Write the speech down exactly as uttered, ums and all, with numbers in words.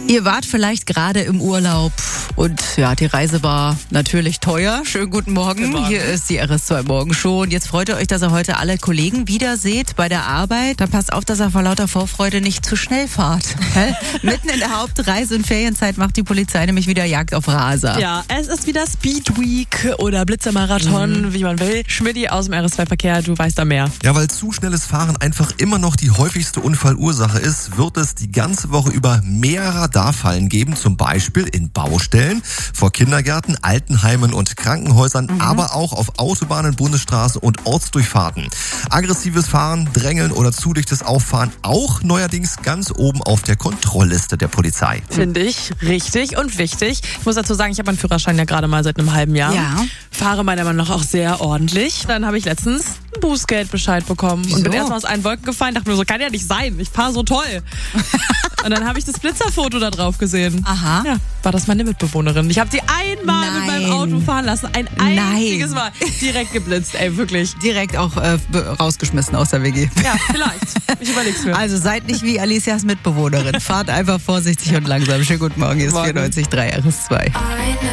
Ihr wart vielleicht gerade im Urlaub und ja, die Reise war natürlich teuer. Schönen guten Morgen. Morgen. Hier ist die R S zwei Morgenshow. Und jetzt freut ihr euch, dass ihr heute alle Kollegen wieder seht bei der Arbeit. Dann passt auf, dass ihr vor lauter Vorfreude nicht zu schnell fahrt. Mitten in der Hauptreise- und Ferienzeit macht die Polizei nämlich wieder Jagd auf Raser. Ja, es ist wieder Speed Week oder Blitzermarathon, mhm. wie man will. Schmidti aus dem R S zwei Verkehr, du weißt da mehr. Ja, weil zu schnelles Fahren einfach immer noch die häufigste Unfallursache ist, wird es die ganze Woche über mehr Radarfallen geben, zum Beispiel in Baustellen, vor Kindergärten, Altenheimen und Krankenhäusern, mhm. aber auch auf Autobahnen, Bundesstraßen und Ortsdurchfahrten. Aggressives Fahren, Drängeln oder zu dichtes Auffahren auch neuerdings ganz oben auf der Kontrollliste der Polizei. Finde ich richtig und wichtig. Ich muss dazu sagen, ich habe meinen Führerschein ja gerade mal seit einem halben Jahr. Ja. Fahre meiner Meinung nach auch sehr ordentlich. Dann habe ich letztens einen Bußgeldbescheid bekommen Wieso? und bin erstmal aus allen Wolken gefallen. Dachte mir so, kann ja nicht sein. Ich fahre so toll. Und dann habe ich das Blitzerfoto da drauf gesehen. Aha. Ja, war das meine Mitbewohnerin. Ich habe sie einmal Nein. mit meinem Auto fahren lassen. Ein einziges Mal. Direkt geblitzt, ey, wirklich. Direkt auch äh, rausgeschmissen aus der W G. Ja, vielleicht. Ich überleg's mir. Also seid nicht wie Alicias Mitbewohnerin. Fahrt einfach vorsichtig und langsam. Schönen guten Morgen, hier ist Morgen. vierundneunzig Komma drei R S zwei.